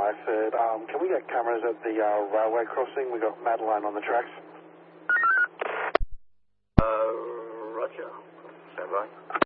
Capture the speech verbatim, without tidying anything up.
I said, um, can we get cameras at the uh, railway crossing? We got Madeline on the tracks. Uh, roger. Stand by.